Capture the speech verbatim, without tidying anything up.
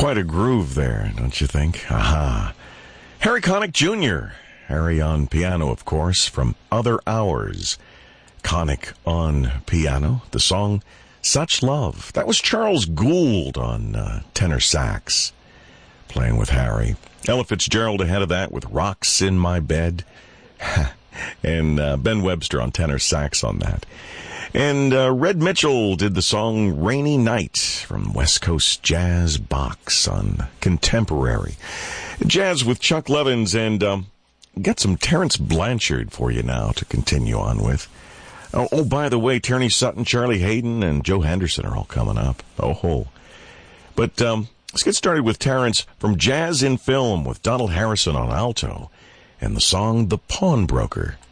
Quite a groove there, don't you think? Aha. Harry Connick Junior Harry on piano, of course, from Other Hours. Connick on piano. The song Such Love. That was Charles Gould on uh, tenor sax, playing with Harry. Ella Fitzgerald ahead of that with Rocks in My Bed. And uh, Ben Webster on tenor sax on that. And uh, Red Mitchell did the song Rainy Night from West Coast Jazz Box on Contemporary. Jazz with Chuck Levins, and um, got some Terrence Blanchard for you now to continue on with. Oh, oh, by the way, Tierney Sutton, Charlie Hayden, and Joe Henderson are all coming up. Oh, ho. But um, let's get started with Terrence from Jazz in Film with Donald Harrison on alto and the song The Pawnbroker.